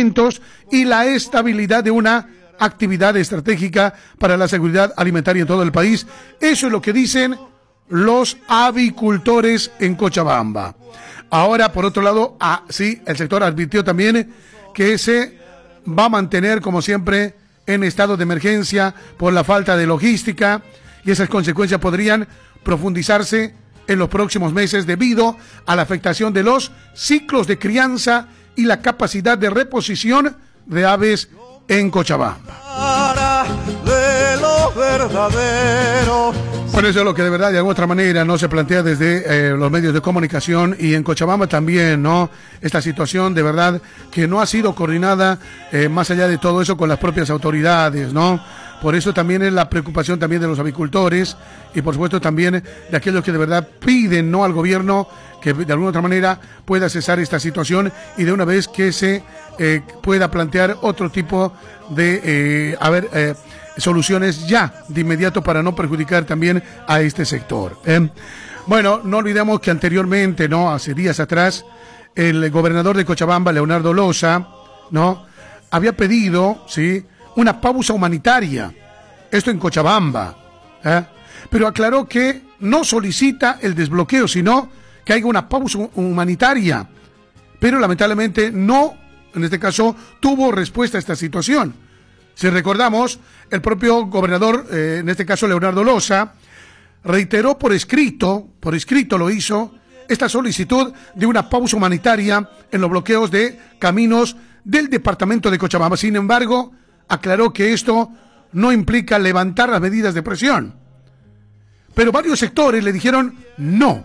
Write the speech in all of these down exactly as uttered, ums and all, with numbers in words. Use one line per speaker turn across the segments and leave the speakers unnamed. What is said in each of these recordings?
alimentos y la estabilidad de una actividad estratégica para la seguridad alimentaria en todo el país. Eso es lo que dicen los avicultores en Cochabamba. Ahora, por otro lado, ah, sí, el sector advirtió también que se va a mantener, como siempre, en estado de emergencia por la falta de logística, y esas consecuencias podrían profundizarse en los próximos meses debido a la afectación de los ciclos de crianza y la capacidad de reposición de aves en Cochabamba.
De lo verdadero.
Bueno, eso es lo que de verdad de alguna otra manera no se plantea desde eh, los medios de comunicación, y en Cochabamba también, ¿no? Esta situación de verdad que no ha sido coordinada eh, más allá de todo eso con las propias autoridades, ¿no? Por eso también es la preocupación también de los avicultores y por supuesto también de aquellos que de verdad piden, ¿no?, al gobierno que de alguna otra manera pueda cesar esta situación y de una vez que se eh, pueda plantear otro tipo de, eh, a ver, eh, soluciones ya de inmediato para no perjudicar también a este sector. ¿eh? Bueno, no olvidemos que anteriormente, ¿no?, hace días atrás, el gobernador de Cochabamba, Leonardo Loza, ¿no?, había pedido, ¿sí?, una pausa humanitaria, esto en Cochabamba, ¿eh? pero aclaró que no solicita el desbloqueo, sino que haya una pausa humanitaria, pero lamentablemente no, en este caso, tuvo respuesta a esta situación. Si recordamos, el propio gobernador, eh, en este caso Leonardo Loza, reiteró por escrito, por escrito lo hizo, esta solicitud de una pausa humanitaria en los bloqueos de caminos del departamento de Cochabamba. Sin embargo, aclaró que esto no implica levantar las medidas de presión. Pero varios sectores le dijeron no.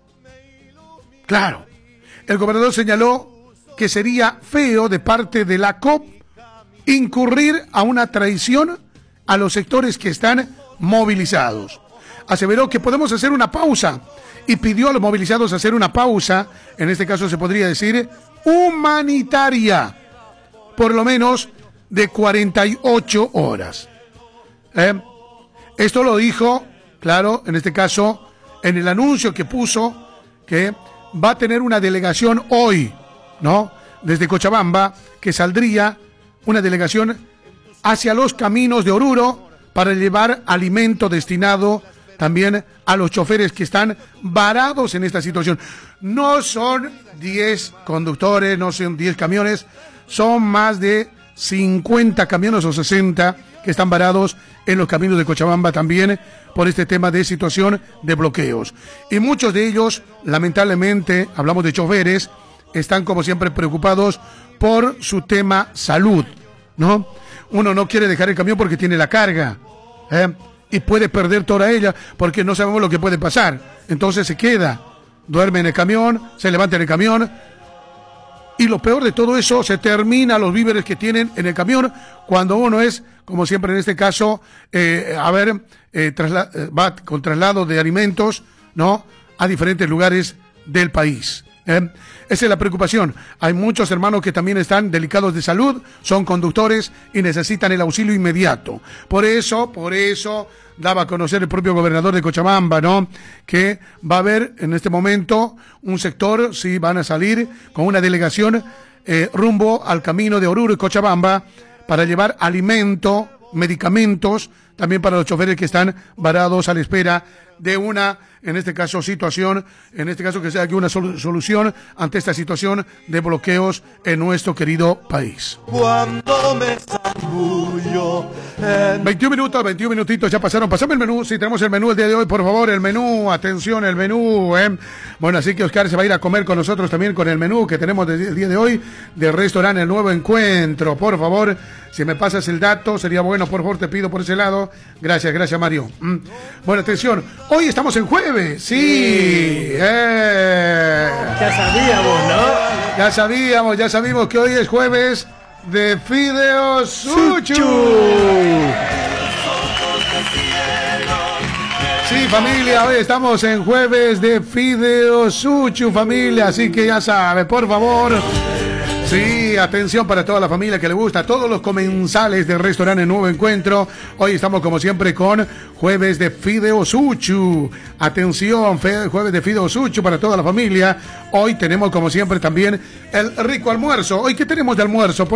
Claro, el gobernador señaló que sería feo de parte de la C O P incurrir a una traición a los sectores que están movilizados. Aseveró que podemos hacer una pausa y pidió a los movilizados hacer una pausa, en este caso se podría decir humanitaria, por lo menos de cuarenta y ocho horas. ¿Eh? Esto lo dijo, claro, en este caso, en el anuncio que puso que va a tener una delegación hoy, ¿no?, desde Cochabamba, que saldría una delegación hacia los caminos de Oruro para llevar alimento destinado también a los choferes que están varados en esta situación. No son diez conductores, no son diez camiones, son más de cincuenta camiones o sesenta que están varados en los caminos de Cochabamba también por este tema de situación de bloqueos. Y muchos de ellos, lamentablemente, hablamos de choferes, están como siempre preocupados por su tema salud, ¿no? Uno no quiere dejar el camión porque tiene la carga, ¿eh? y puede perder toda ella porque no sabemos lo que puede pasar. Entonces se queda, duerme en el camión, se levanta en el camión, y lo peor de todo eso, se termina los víveres que tienen en el camión cuando uno es, como siempre en este caso, eh, a ver, eh, trasla- va con traslado de alimentos, ¿no?, a diferentes lugares del país. ¿eh? Esa es la preocupación. Hay muchos hermanos que también están delicados de salud, son conductores y necesitan el auxilio inmediato. Por eso, por eso daba a conocer el propio gobernador de Cochabamba, ¿no?, que va a haber en este momento un sector, sí, van a salir con una delegación eh, rumbo al camino de Oruro y Cochabamba para llevar alimento, medicamentos, también para los choferes que están varados a la espera de una, en este caso, situación, en este caso que sea aquí una sol- solución ante esta situación de bloqueos en nuestro querido país.
Cuando me zambullo en...
veintiún minutos, veintiún minutitos ya pasaron. Pasame el menú, sí, tenemos el menú el día de hoy, por favor, el menú, atención, el menú, ¿eh? Bueno, así que Oscar se va a ir a comer con nosotros también con el menú que tenemos el día de hoy del restaurante El Nuevo Encuentro. Por favor, si me pasas el dato, sería bueno, por favor, te pido por ese lado. Gracias, gracias, Mario. Mm. Bueno, atención, hoy estamos en jueves, sí. sí. Eh.
Ya sabíamos, ¿no?
Ya sabíamos, ya sabíamos que hoy es jueves de Fideos Suchu. Sí, familia, hoy estamos en jueves de Fideos Suchu, familia, así que ya sabe, por favor. Sí, atención para toda la familia que le gusta, todos los comensales del restaurante El Nuevo Encuentro. Hoy estamos como siempre con jueves de Fideos Suchu. Atención, fe, jueves de Fideos Suchu para toda la familia. Hoy tenemos como siempre también el rico almuerzo. Hoy, ¿qué tenemos de almuerzo?